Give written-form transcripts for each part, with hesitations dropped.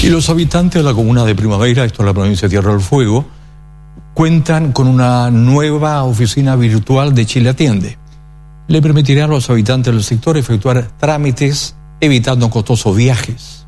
Y los habitantes de la comuna de Primavera, esto es la provincia de Tierra del Fuego, cuentan con una nueva oficina virtual de Chile Atiende. Le permitirá a los habitantes del sector efectuar trámites evitando costosos viajes.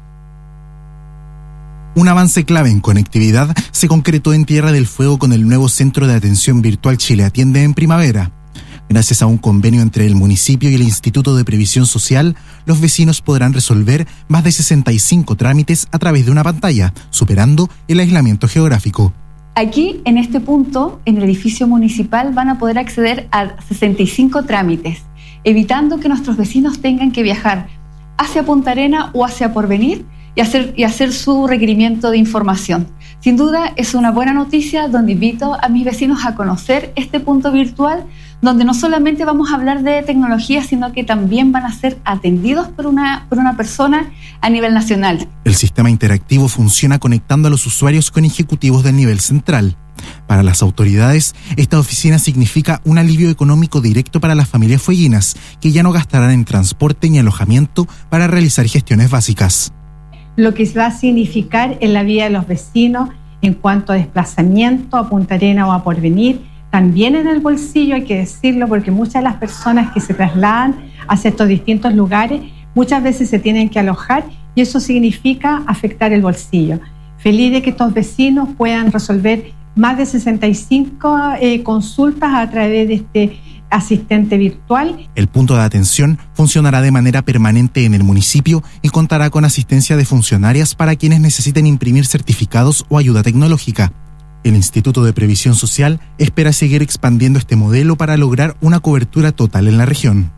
Un avance clave en conectividad se concretó en Tierra del Fuego con el nuevo Centro de Atención Virtual Chile Atiende en Primavera. Gracias a un convenio entre el municipio y el Instituto de Previsión Social, los vecinos podrán resolver más de 65 trámites a través de una pantalla, superando el aislamiento geográfico. Aquí, en este punto, en el edificio municipal, van a poder acceder a 65 trámites, evitando que nuestros vecinos tengan que viajar hacia Punta Arenas o hacia Porvenir y hacer su requerimiento de información. Sin duda, es una buena noticia donde invito a mis vecinos a conocer este punto virtual, donde no solamente vamos a hablar de tecnología, sino que también van a ser atendidos por una persona a nivel nacional. El sistema interactivo funciona conectando a los usuarios con ejecutivos del nivel central. Para las autoridades, esta oficina significa un alivio económico directo para las familias fueguinas, que ya no gastarán en transporte ni alojamiento para realizar gestiones básicas. Lo que va a significar en la vida de los vecinos en cuanto a desplazamiento a Punta Arenas o a Porvenir, también en el bolsillo, hay que decirlo, porque muchas de las personas que se trasladan hacia estos distintos lugares muchas veces se tienen que alojar y eso significa afectar el bolsillo. Feliz de que estos vecinos puedan resolver más de 65 consultas a través de este asistente virtual. El punto de atención funcionará de manera permanente en el municipio y contará con asistencia de funcionarias para quienes necesiten imprimir certificados o ayuda tecnológica. El Instituto de Previsión Social espera seguir expandiendo este modelo para lograr una cobertura total en la región.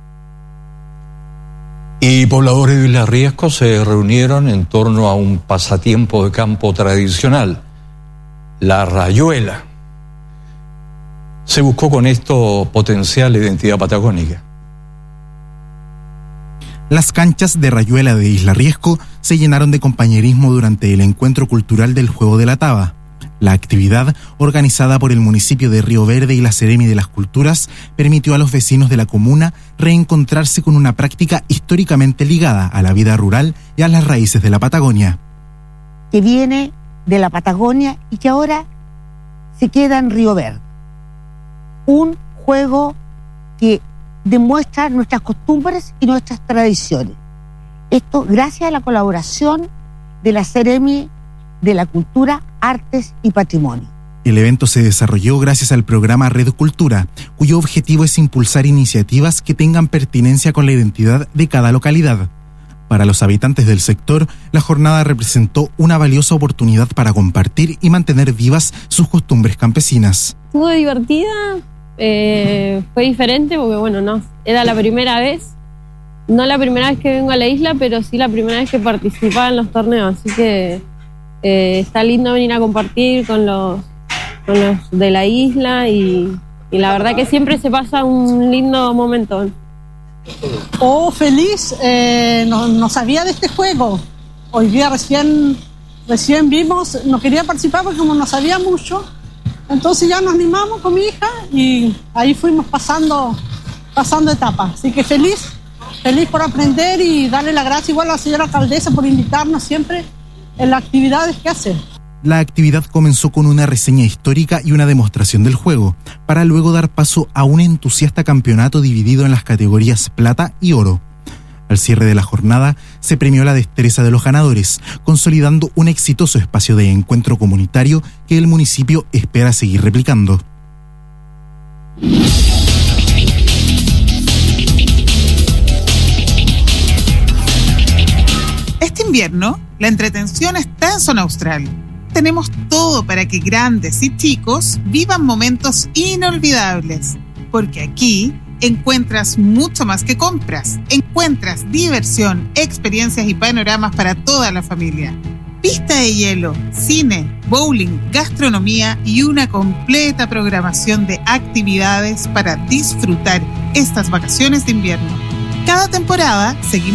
Y pobladores de Isla Riesco se reunieron en torno a un pasatiempo de campo tradicional, la rayuela. Se buscó con esto potenciar la identidad patagónica. Las canchas de rayuela de Isla Riesco se llenaron de compañerismo durante el encuentro cultural del Juego de la Taba. La actividad, organizada por el municipio de Río Verde y la Seremi de las Culturas, permitió a los vecinos de la comuna reencontrarse con una práctica históricamente ligada a la vida rural y a las raíces de la Patagonia. Que viene de la Patagonia y que ahora se queda en Río Verde. Un juego que demuestra nuestras costumbres y nuestras tradiciones. Esto gracias a la colaboración de la Seremi de la Cultura, Artes y Patrimonio. El evento se desarrolló gracias al programa Red Cultura, cuyo objetivo es impulsar iniciativas que tengan pertinencia con la identidad de cada localidad. Para los habitantes del sector, la jornada representó una valiosa oportunidad para compartir y mantener vivas sus costumbres campesinas. Estuvo divertida, fue diferente porque no, era la primera vez, no la primera vez que vengo a la isla, pero sí la primera vez que participaba en los torneos, así que está lindo venir a compartir con los de la isla y la verdad que siempre se pasa un lindo momento. Feliz, no sabía de este juego. Hoy día recién vimos, no quería participar porque como no sabía mucho, entonces ya nos animamos con mi hija y ahí fuimos pasando etapas. Así que feliz por aprender y darle las gracias igual a la señora alcaldesa por invitarnos siempre en las actividades que hace. La actividad comenzó con una reseña histórica y una demostración del juego, para luego dar paso a un entusiasta campeonato dividido en las categorías plata y oro. Al cierre de la jornada, se premió la destreza de los ganadores, consolidando un exitoso espacio de encuentro comunitario que el municipio espera seguir replicando. Este invierno, la entretención está en Zona Austral. Tenemos todo para que grandes y chicos vivan momentos inolvidables. Porque aquí encuentras mucho más que compras. Encuentras diversión, experiencias y panoramas para toda la familia. Pista de hielo, cine, bowling, gastronomía y una completa programación de actividades para disfrutar estas vacaciones de invierno. Cada temporada seguimos